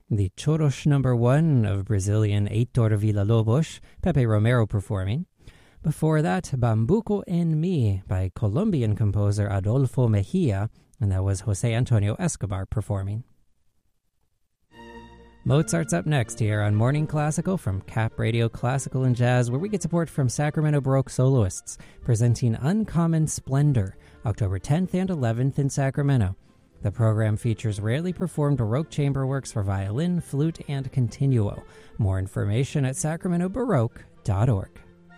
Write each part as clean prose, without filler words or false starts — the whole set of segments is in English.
the Choros No. 1 of Brazilian Heitor Villa-Lobos, Pepe Romero performing. Before that, Bambuco en Mi by Colombian composer Adolfo Mejia, and that was Jose Antonio Escobar performing. Mozart's up next here on Morning Classical from Cap Radio Classical and Jazz, where we get support from Sacramento Baroque soloists, presenting Uncommon Splendor, October 10th and 11th in Sacramento. The program features rarely performed Baroque chamber works for violin, flute, and continuo. More information at sacramentobaroque.org.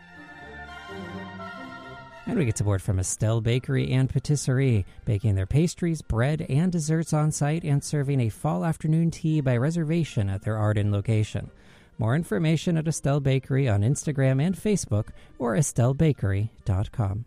And we get support from Estelle Bakery and Patisserie, baking their pastries, bread, and desserts on site and serving a fall afternoon tea by reservation at their Arden location. More information at Estelle Bakery on Instagram and Facebook or estellebakery.com.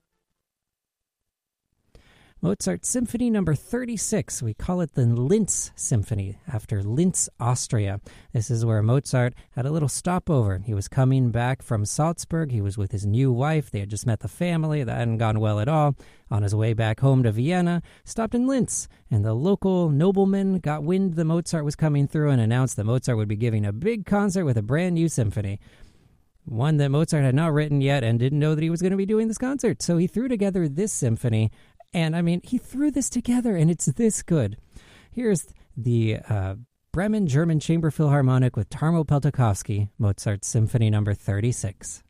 Mozart Symphony No. 36. We call it the Linz Symphony, after Linz, Austria. This is where Mozart had a little stopover. He was coming back from Salzburg. He was with his new wife. They had just met the family. That hadn't gone well at all. On his way back home to Vienna, stopped in Linz, and the local nobleman got wind that Mozart was coming through and announced that Mozart would be giving a big concert with a brand new symphony. One that Mozart had not written yet and didn't know that he was going to be doing this concert. So he threw together this symphony. And, he threw this together, and it's this good. Here's the Bremen German Chamber Philharmonic with Tarmo Peltakovsky, Mozart's Symphony No. 36.